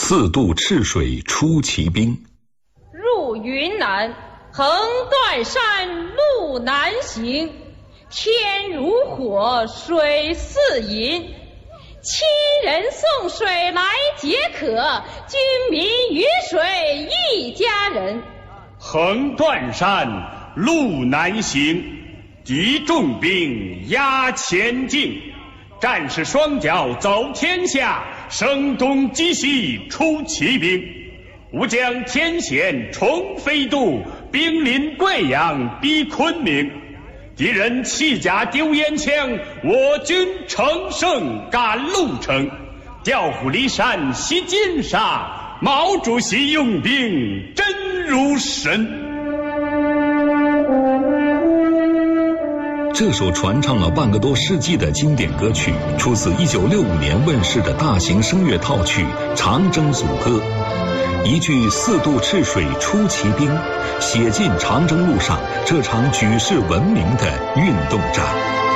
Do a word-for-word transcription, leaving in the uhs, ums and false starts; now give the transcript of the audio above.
四渡赤水出奇兵。 入云南，横断山路难行，天如火，水似银。亲人送水来解渴，军民鱼水一家人。 横断山路难行，集重兵压前进。战士双脚走天下，声东击西出奇兵。吾将天险重飞渡，兵临贵阳逼昆明。敌人弃甲丢烟枪，我军乘胜赶路程。调虎离山袭金沙，毛主席用兵真如神。 这首传唱了半个多世纪的经典歌曲，出自一九六五年问世的大型声乐套曲《长征组歌》。一句四渡赤水出奇兵，写尽长征路上这场举世闻名的运动战。